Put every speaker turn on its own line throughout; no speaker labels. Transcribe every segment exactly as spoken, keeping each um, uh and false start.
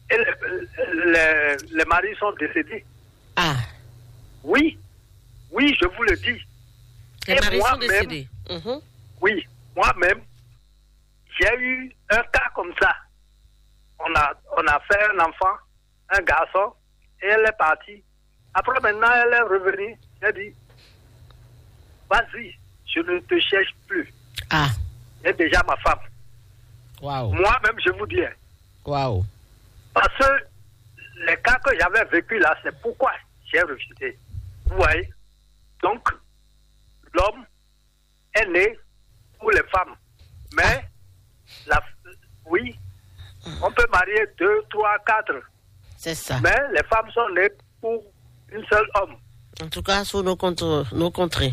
Et les, les, les maris sont décédés.
Ah.
Oui, oui, je vous le dis.
Les
et
maris sont décédés. Mm-hmm.
Oui, moi-même, j'ai eu un cas comme ça. On a, on a fait un enfant, un garçon, et elle est partie. Après, maintenant, elle est revenue. Elle dit, vas-y, je ne te cherche plus.
Ah.
Elle est déjà ma femme.
Waouh.
Moi-même, je vous dis.
Waouh.
Parce que les cas que j'avais vécu là, c'est pourquoi j'ai refusé. Vous voyez? Donc, l'homme est né pour les femmes. Mais, la, oui, on peut marier deux, trois, quatre.
C'est ça.
Mais les femmes sont nées pour une seule homme.
En tout cas, sous nos, contre, nos contrées.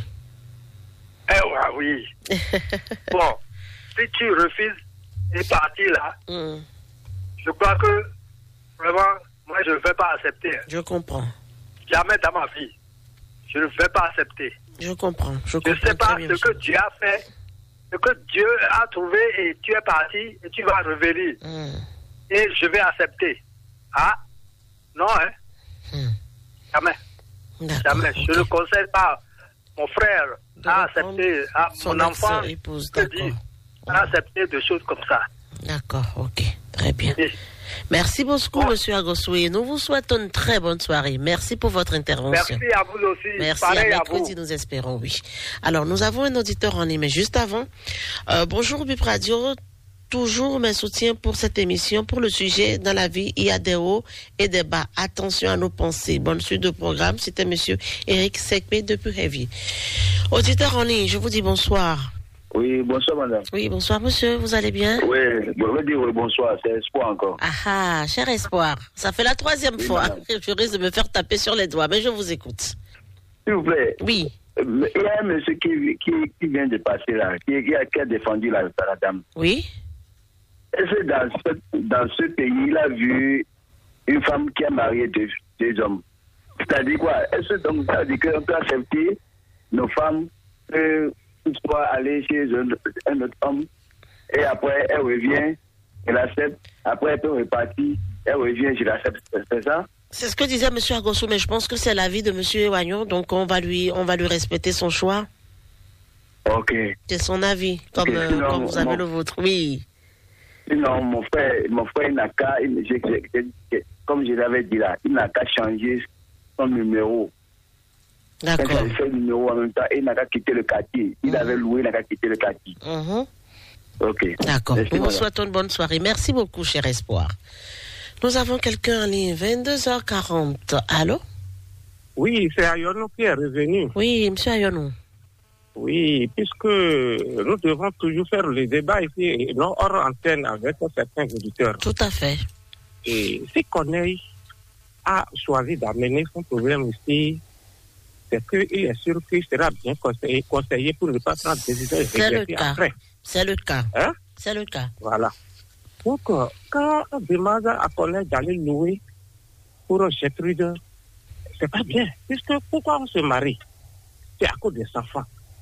Eh ouais, oui. Bon, si tu refuses une partie là, mm. je crois que vraiment, moi je ne vais pas accepter.
Je comprends.
Jamais dans ma vie. Je ne vais pas accepter.
Je comprends. Je,
je
comprends
sais pas
ce
que Dieu a fait, ce que Dieu a trouvé et tu es parti et tu vas revenir. Mm. Et je vais accepter. Ah, non, hein. Mm. Jamais. Jamais. Je ne conseille pas mon frère à accepter, à mon enfant
épouse,
dit, à accepter des choses comme ça.
D'accord, ok. Très bien. Oui. Merci beaucoup, oh. Monsieur Agosoué. Nous vous souhaitons une très bonne soirée. Merci pour votre intervention.
Merci à vous aussi.
Merci.
Pareil
à mercredi, nous espérons, oui. Alors, nous avons un auditeur en ligne, mais juste avant. Euh, bonjour, Bip Radio. Toujours mes soutiens pour cette émission. Pour le sujet, dans la vie, il y a des hauts et des bas. Attention à nos pensées. Bonne suite de programme. C'était Monsieur Eric Sekpe depuis Heavy. Auditeur en ligne, je vous dis bonsoir.
Oui, bonsoir madame.
Oui, bonsoir monsieur, vous allez bien?
Oui, je veux dire oui, bonsoir, c'est Espoir encore.
Ah ah, cher Espoir, ça fait la troisième oui, fois. Madame. Je risque de me faire taper sur les doigts, mais je vous écoute.
S'il vous plaît.
Oui.
Il y a un monsieur qui, qui, qui vient de passer là, qui, qui, a, qui a défendu la, la dame.
Oui.
Est-ce que dans ce, dans ce pays, il a vu une femme qui a marié deux, deux hommes? C'est-à-dire quoi? Est-ce que donc ça veut dire qu'on peut accepter nos femmes euh, soit aller chez un, un autre homme et après elle revient, elle accepte, après elle peut repartir, elle revient, je l'accepte, c'est ça?
C'est ce que disait M. Agossou, mais je pense que c'est l'avis de M. Ewagnon, donc on va lui, on va lui respecter son choix.
Ok.
C'est son avis, comme, okay, sinon, euh, comme vous avez mon, le vôtre, oui.
Sinon, mon frère, mon frère n'a qu'à, comme je l'avais dit là, il n'a qu'à changer son numéro.
D'accord.
Il a fait le numéro en même temps et il n'a qu'à quitter le quartier. Il mmh. avait loué, il n'a qu'à quitter le quartier.
Mmh.
Ok.
D'accord. Nous vous souhaitons une bonne soirée. Merci beaucoup, cher Espoir. Nous avons quelqu'un en ligne, vingt-deux heures quarante. Allô?
Oui, c'est Ayonou qui est revenu.
Oui, monsieur Ayonou.
Oui, puisque nous devons toujours faire les débats ici, et non hors antenne avec certains auditeurs.
Tout à fait.
Et si Corneille a choisi d'amener son problème ici, c'est qu'il est sûr qu'il sera bien conseillé, conseillé pour ne pas prendre des décisions
regrettées après. C'est le cas.
Hein?
C'est le cas.
Voilà. Donc, quand on demande à Corneille d'aller louer pour Gertrude, c'est pas bien. Puisque pourquoi on se marie? C'est à cause des enfants.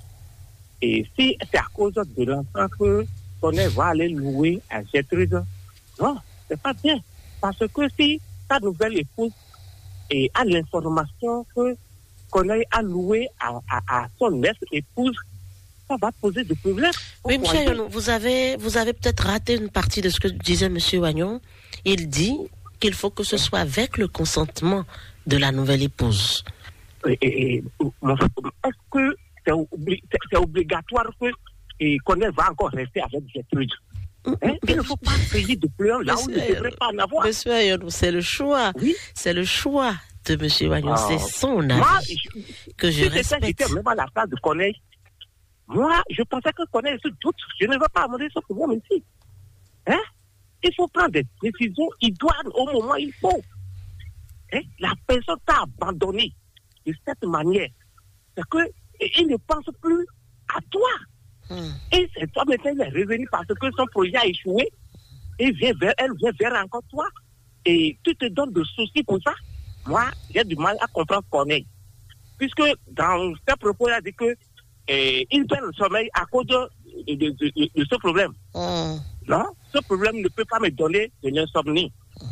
Et si c'est à cause de l'enfant que Corneille va aller louer à Gertrude, non, c'est pas bien. Parce que si ta nouvelle épouse et a l'information que Corneille a loué à, à, à son ex-épouse, ça va poser des problèmes.
Oui, monsieur Ayonou, vous avez, vous avez peut-être raté une partie de ce que disait monsieur Wagnon. Il dit qu'il faut que ce soit avec le consentement de la nouvelle épouse.
Et, et, et, est-ce que c'est, obli- c'est obligatoire que et Corneille va encore rester avec Gertrude? Hein? Il ne faut pas payer de pleurs là où il ne devrait pas en avoir.
Monsieur Ayonou, c'est le choix. Oui? C'est le choix de monsieur Wagnon. Ah. C'est son avis moi, je, que je si respecte.
J'étais même à la place de Corneille. Moi, je pensais que Corneille se doute. Je ne veux pas amener ce problème ici. Hein? Il faut prendre des décisions idoines au moment où il faut. Hein? La personne t'a abandonné de cette manière. C'est qu'il ne pense plus à toi. Hmm. Et c'est toi maintenant, il est revenu parce que son projet a échoué. Et vient vers, elle vient vers encore toi. Et tu te donnes de soucis pour ça. Moi, j'ai du mal à comprendre Corneille. Puisque dans ses propos, il a dit que et il perd le sommeil à cause de, de, de, de, de ce problème. Mm. Non, ce problème ne peut pas me donner de l'insomnie.